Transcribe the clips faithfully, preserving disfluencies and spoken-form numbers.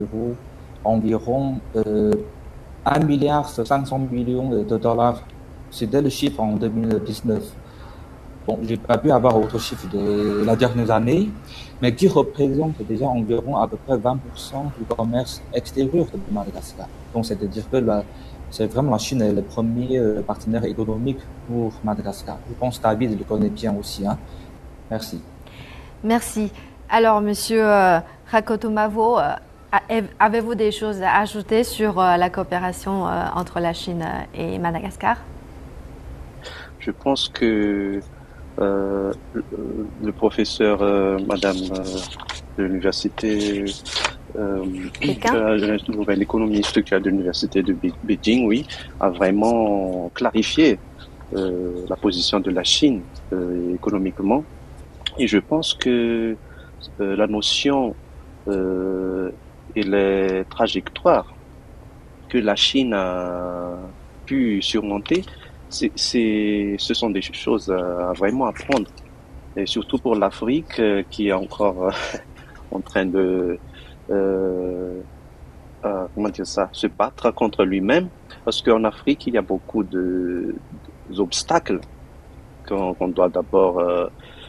euros, environ euh, un milliard cinq cents millions de dollars. C'était le chiffre en deux mille dix-neuf. Bon, j'ai pas pu avoir autre chiffre de la dernière année, mais qui représente déjà environ à peu près vingt pour cent du commerce extérieur de Madagascar. Donc, c'est-à-dire que la- c'est vraiment la Chine est le premier euh, partenaire économique pour Madagascar. Je pense que David le connaît bien aussi, hein. Merci. Merci. Alors, Monsieur euh, Rakotomavo, euh, a- avez-vous des choses à ajouter sur euh, la coopération euh, entre la Chine euh, et Madagascar? Je pense que euh, le, le professeur, euh, Madame euh, de l'université, euh, Pékin? euh, la nouvelle économie structurelle de l'université de Be- Beijing, oui, a vraiment clarifié euh, la position de la Chine euh, économiquement. Et je pense que euh, la notion euh, et les trajectoires que la Chine a pu surmonter, c'est, c'est, ce sont des choses à, à vraiment apprendre. Et surtout pour l'Afrique euh, qui est encore euh, en train de, euh, euh, comment dire ça, se battre contre lui-même. Parce qu'en Afrique, il y a beaucoup de, d'obstacles qu'on, qu'on doit d'abord euh,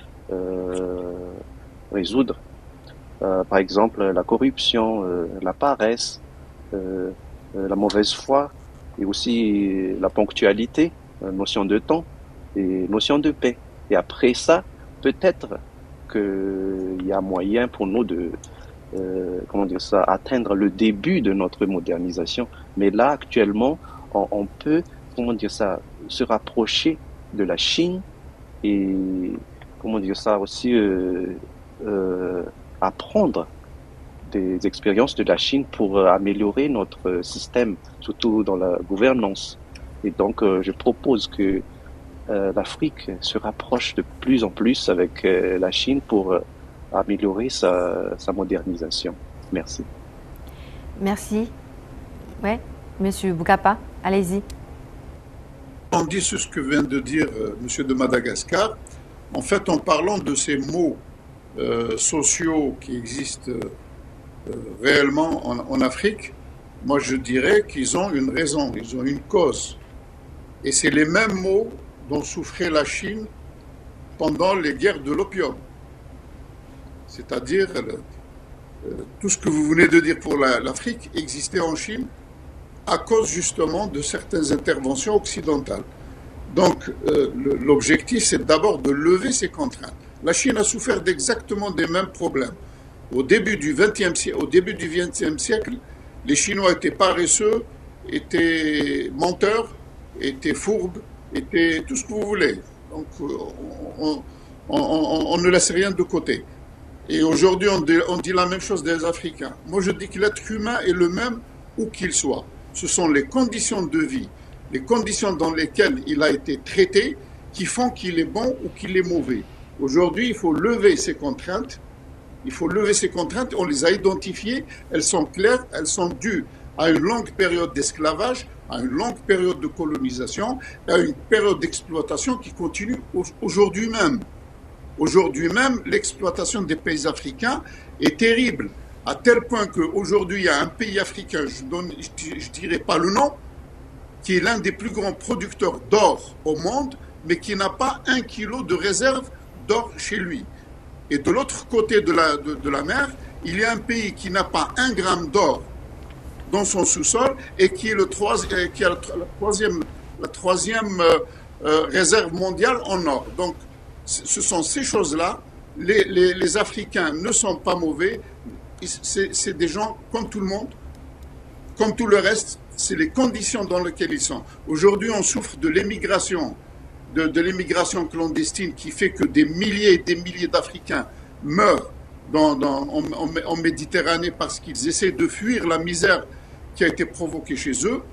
euh, résoudre. Euh, par exemple, la corruption, euh, la paresse, euh, euh, la mauvaise foi, et aussi la ponctualité, la notion de temps et notion de paix. Et après ça, peut-être qu'il y a moyen pour nous de, euh, comment dire ça, atteindre le début de notre modernisation. Mais là, actuellement, on, on peut, comment dire ça, se rapprocher de la Chine et, comment dire ça, aussi euh, euh, apprendre des expériences de la Chine pour euh, améliorer notre euh, système, surtout dans la gouvernance. Et donc, euh, je propose que euh, l'Afrique se rapproche de plus en plus avec euh, la Chine pour euh, améliorer sa, sa modernisation. Merci. Merci. Ouais, Monsieur Boukapa, allez-y. On dit sur ce que vient de dire euh, Monsieur de Madagascar. En fait, en parlant de ces mots euh, sociaux qui existent euh, réellement en, en Afrique, moi je dirais qu'ils ont une raison, ils ont une cause. Et c'est les mêmes mots dont souffrait la Chine pendant les guerres de l'opium. C'est-à-dire, euh, tout ce que vous venez de dire pour la- l'Afrique existait en Chine à cause justement de certaines interventions occidentales. Donc, euh, le- l'objectif, c'est d'abord de lever ces contraintes. La Chine a souffert d'exactement des mêmes problèmes. Au début du vingtième siècle, au début du vingtième siècle, les Chinois étaient paresseux, étaient menteurs, étaient fourbes, étaient tout ce que vous voulez. Donc, euh, on, on- on- on ne laisse rien de côté. Et aujourd'hui, on dit, on dit la même chose des Africains. Moi, je dis que l'être humain est le même où qu'il soit. Ce sont les conditions de vie, les conditions dans lesquelles il a été traité qui font qu'il est bon ou qu'il est mauvais. Aujourd'hui, il faut lever ces contraintes. Il faut lever ces contraintes. On les a identifiées. Elles sont claires. Elles sont dues à une longue période d'esclavage, à une longue période de colonisation, à une période d'exploitation qui continue aujourd'hui même. Aujourd'hui même, l'exploitation des pays africains est terrible, à tel point qu'aujourd'hui, il y a un pays africain, je ne dirai pas le nom, qui est l'un des plus grands producteurs d'or au monde, mais qui n'a pas un kilo de réserve d'or chez lui. Et de l'autre côté de la, de, de la mer, il y a un pays qui n'a pas un gramme d'or dans son sous-sol et qui, est le troisième, qui a la troisième, la troisième euh, euh, réserve mondiale en or. Donc, ce sont ces choses-là. Les, les, les Africains ne sont pas mauvais. C'est des gens comme tout le monde, comme tout le reste. C'est les conditions dans lesquelles ils sont. Aujourd'hui, on souffre de l'émigration, de, de l'émigration clandestine qui fait que des milliers et des milliers d'Africains meurent dans, dans, en, en, en Méditerranée parce qu'ils essaient de fuir la misère qui a été provoquée chez eux.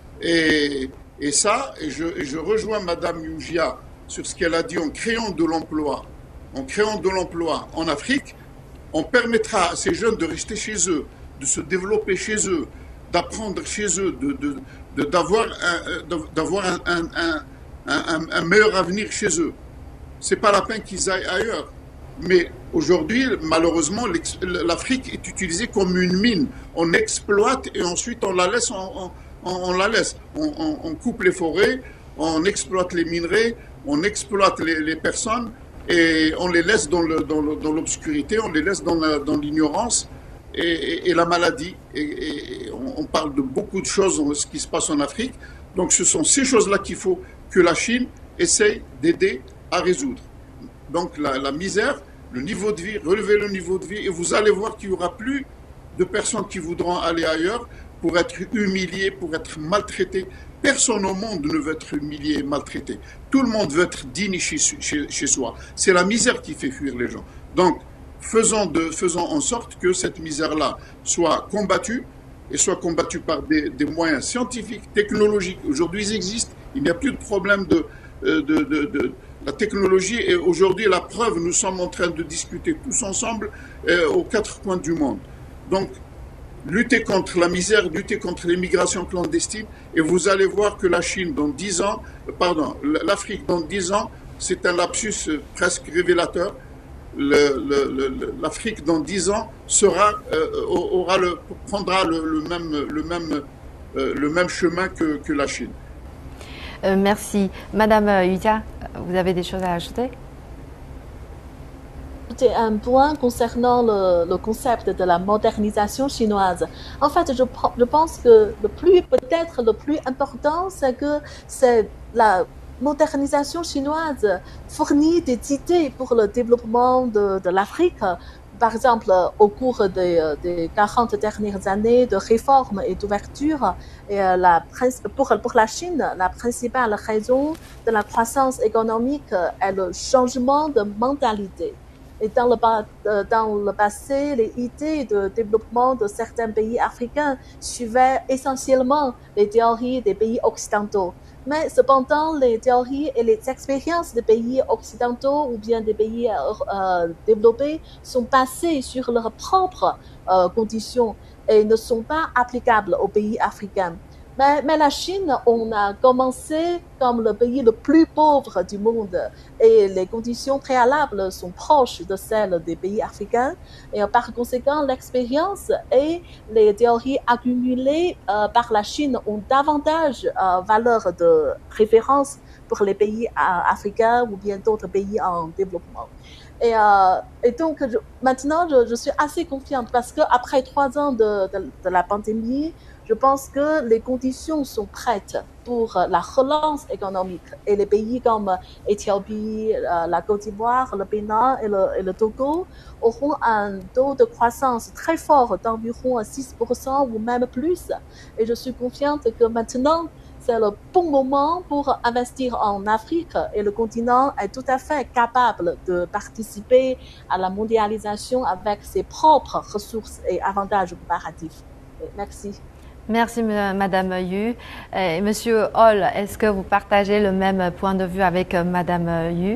Et, et ça, et je, et je rejoins Madame Yougia sur ce qu'elle a dit, en créant de l'emploi, en créant de l'emploi en Afrique, on permettra à ces jeunes de rester chez eux, de se développer chez eux, d'apprendre chez eux, de, de, de, d'avoir un, d'avoir un, un, un, un, un meilleur avenir chez eux. C'est pas la peine qu'ils aillent ailleurs. Mais aujourd'hui, malheureusement, l'Afrique est utilisée comme une mine. On exploite et ensuite on la laisse. On, on, on la laisse. On, on, on coupe les forêts, on exploite les minerais, on exploite les, les personnes et on les laisse dans l'obscurité, dans on les laisse dans l'ignorance et, et, et la maladie. Et, et on, on parle de beaucoup de choses, ce qui se passe en Afrique. Donc ce sont ces choses-là qu'il faut que la Chine essaye d'aider à résoudre. Donc la, la misère, le niveau de vie, relever le niveau de vie, et vous allez voir qu'il n'y aura plus de personnes qui voudront aller ailleurs pour être humiliées, pour être maltraitées. Personne au monde ne veut être humilié et maltraité. Tout le monde veut être digne chez, chez, chez soi. C'est la misère qui fait fuir les gens. Donc faisons, de, faisons en sorte que cette misère-là soit combattue, et soit combattue par des, des moyens scientifiques, technologiques. Aujourd'hui, ils existent. Il n'y a plus de problème de, de, de, de, de la technologie. Et aujourd'hui, la preuve, nous sommes en train de discuter tous ensemble euh, aux quatre coins du monde. Donc, lutter contre la misère, lutter contre l'immigration clandestine. Et vous allez voir que la Chine, dans dix ans, pardon, l'Afrique, dans dix ans, c'est un lapsus presque révélateur. L'Afrique dans dix ans sera, euh, aura le, prendra le, le, même, le, même, euh, le même chemin que, que la Chine. Euh, merci. Madame Yu Jia, vous avez des choses à ajouter? C'est un point concernant le, le concept de la modernisation chinoise. En fait, je, je pense que le plus, peut-être le plus important, c'est que c'est la modernisation chinoise fournit des idées pour le développement de, de l'Afrique. Par exemple, au cours des, des quarante dernières années de réformes et d'ouverture, la, pour, pour la Chine, la principale raison de la croissance économique est le changement de mentalité. Et dans le, dans le passé, les idées de développement de certains pays africains suivaient essentiellement les théories des pays occidentaux. Mais cependant, les théories et les expériences des pays occidentaux ou bien des pays euh, développés sont basées sur leurs propres euh, conditions et ne sont pas applicables aux pays africains. Mais, mais la Chine, on a commencé comme le pays le plus pauvre du monde et les conditions préalables sont proches de celles des pays africains. Et par conséquent, l'expérience et les théories accumulées euh, par la Chine ont davantage euh, valeur de référence pour les pays euh, africains ou bien d'autres pays en développement. Et, euh, et donc, je, maintenant, je, je suis assez confiante parce qu'après trois ans de, de, de la pandémie, je pense que les conditions sont prêtes pour la relance économique et les pays comme l'Éthiopie, la Côte d'Ivoire, le Bénin et le, et le Togo auront un taux de croissance très fort d'environ six pour cent ou même plus. Et je suis confiante que maintenant, c'est le bon moment pour investir en Afrique et le continent est tout à fait capable de participer à la mondialisation avec ses propres ressources et avantages comparatifs. Merci. Merci Madame Yu. Et Monsieur Hall, est-ce que vous partagez le même point de vue avec Madame Yu?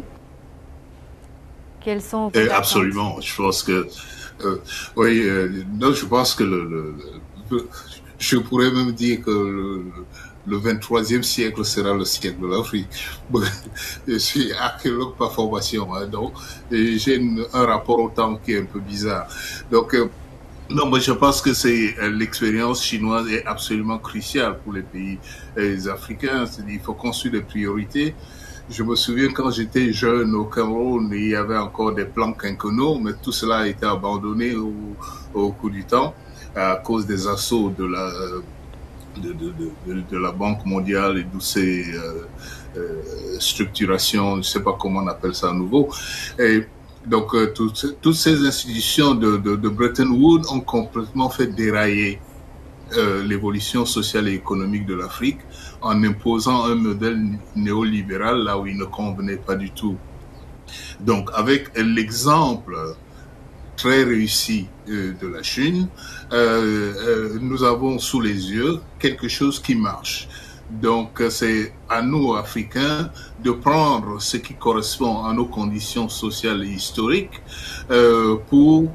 Quels sont vos Absolument. Je pense que euh, oui, euh, non, je pense que le, le, le, je pourrais même dire que le, le vingt-troisième siècle sera le siècle de l'Afrique. Je suis archéologue par formation, hein, donc j'ai un rapport au temps qui est un peu bizarre. Donc euh, Non, mais je pense que c'est euh, l'expérience chinoise est absolument cruciale pour les pays euh, africains. C'est-à-dire, il faut construire des priorités. Je me souviens quand j'étais jeune au Cameroun, il y avait encore des plans quinquennaux, mais tout cela a été abandonné au, au cours du temps à cause des assauts de la de, de, de, de la Banque mondiale et de ces euh, euh, structurations. Je ne sais pas comment on appelle ça à nouveau. Et donc, euh, toutes, toutes ces institutions de, de, de Bretton Woods ont complètement fait dérailler euh, l'évolution sociale et économique de l'Afrique en imposant un modèle néolibéral là où il ne convenait pas du tout. Donc, avec l'exemple très réussi euh, de la Chine, euh, euh, nous avons sous les yeux quelque chose qui marche. Donc, c'est à nous, Africains, de prendre ce qui correspond à nos conditions sociales et historiques euh, pour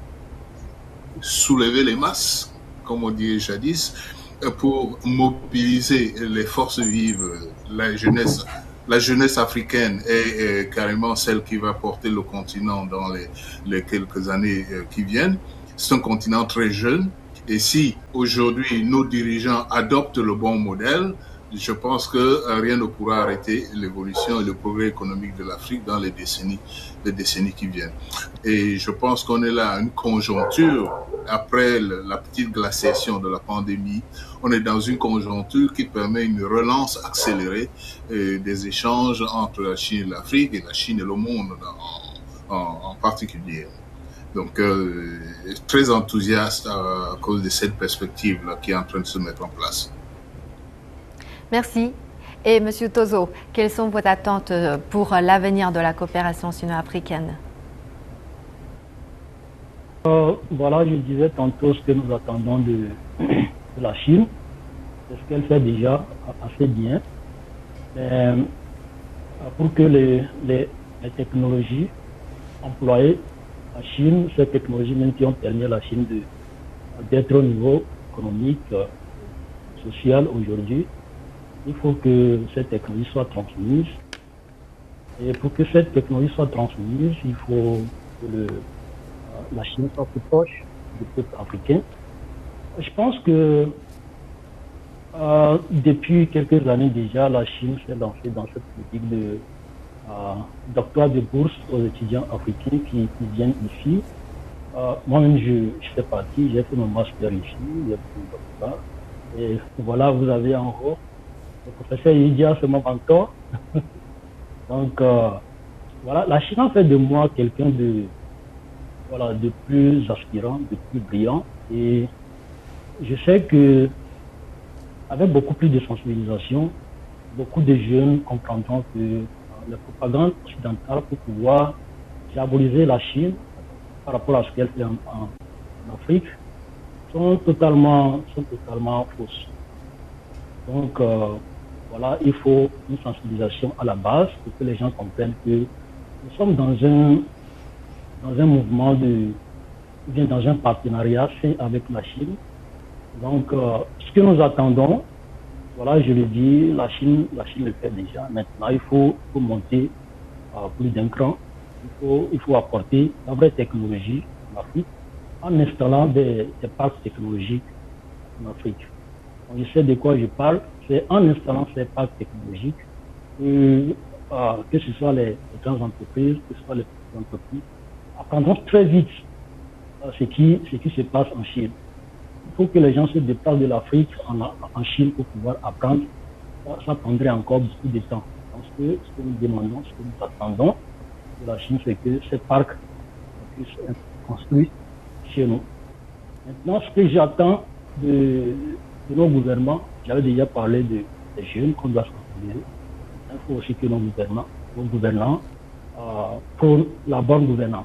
soulever les masses, comme on dit jadis, pour mobiliser les forces vives, la jeunesse la jeunesse africaine est, est carrément celle qui va porter le continent dans les, les quelques années euh, qui viennent. C'est un continent très jeune. Et si aujourd'hui nos dirigeants adoptent le bon modèle, je pense que euh, rien ne pourra arrêter l'évolution et le progrès économique de l'Afrique dans les décennies, les décennies qui viennent. Et je pense qu'on est là à une conjoncture, après le, la petite glaciation de la pandémie, on est dans une conjoncture qui permet une relance accélérée euh, des échanges entre la Chine et l'Afrique, et la Chine et le monde en, en, en particulier. Donc, euh, très enthousiaste à, à cause de cette perspective-là qui est en train de se mettre en place. Merci. Et Monsieur Tozo, quelles sont vos attentes pour l'avenir de la coopération sino-africaine? euh, Voilà, je disais tantôt ce que nous attendons de, de la Chine. C'est ce qu'elle fait déjà assez bien. Mais, pour que les, les, les technologies employées en Chine, ces technologies même qui ont permis à la Chine d'être au niveau économique, social aujourd'hui, il faut que cette technologie soit transmise. Et pour que cette technologie soit transmise, il faut que le, la Chine soit plus proche du peuple africain. Je pense que euh, depuis quelques années déjà, la Chine s'est lancée dans cette politique de euh, d'octroi de bourse aux étudiants africains qui, qui viennent ici. Euh, Moi-même, je, je fais partie, j'ai fait mon master ici, j'ai fait mon doctorat. Et voilà, vous avez en haut le professeur Idia, c'est mon mentor. Donc, euh, voilà, la Chine a fait de moi quelqu'un de, voilà, de plus aspirant, de plus brillant. Et je sais que, avec beaucoup plus de sensibilisation, beaucoup de jeunes comprendront que euh, la propagande occidentale pour pouvoir diaboliser la Chine par rapport à ce qu'elle fait en, en, en Afrique sont totalement, sont totalement fausses. Donc, euh, voilà, il faut une sensibilisation à la base pour que les gens comprennent que nous sommes dans un, dans un mouvement de, ou bien dans un partenariat fait avec la Chine. Donc, euh, ce que nous attendons, voilà, je le dis, la Chine, la Chine le fait déjà. Maintenant, il faut, faut monter euh, plus d'un cran. Il faut, il faut apporter la vraie technologie en Afrique en installant des, des parcs technologiques en Afrique. Donc, je sais de quoi je parle. C'est en installant ces parcs technologiques que, euh, que ce soit les, les grandes entreprises, que ce soit les petites entreprises, apprendront très vite euh, ce, qui, ce qui se passe en Chine. Il faut que les gens se déplacent de l'Afrique en, en Chine pour pouvoir apprendre. Ça, ça prendrait encore beaucoup de temps. Donc, ce que, ce que nous demandons, ce que nous attendons de la Chine, c'est que ces parcs puissent être construits chez nous. Maintenant, ce que j'attends de, de nos gouvernements, j'avais déjà parlé de, des jeunes qu'on doit sensibiliser. Il faut aussi que nos gouvernants, nos gouvernants euh, pour la bonne gouvernance,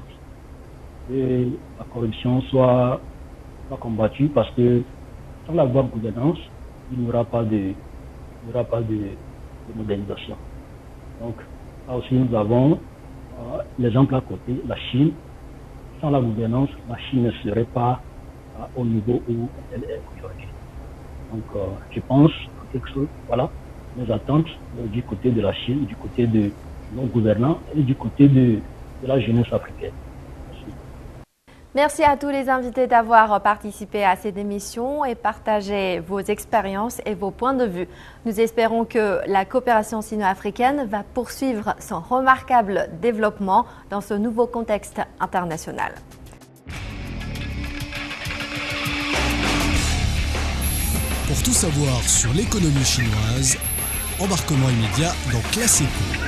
que la corruption soit, soit combattue, parce que sans la bonne gouvernance, il n'y aura pas de, il n'y aura pas de, de modernisation. Donc, là aussi, nous avons euh, l'exemple à côté, la Chine. Sans la gouvernance, la Chine ne serait pas euh, au niveau où elle est aujourd'hui. Donc, euh, je pense à quelque chose, voilà, nos attentes euh, du côté de la Chine, du côté de nos gouvernants et du côté de, de la jeunesse africaine. Merci. Merci à tous les invités d'avoir participé à cette émission et partagé vos expériences et vos points de vue. Nous espérons que la coopération sino-africaine va poursuivre son remarquable développement dans ce nouveau contexte international. Pour tout savoir sur l'économie chinoise, embarquement immédiat dans Classe Éco.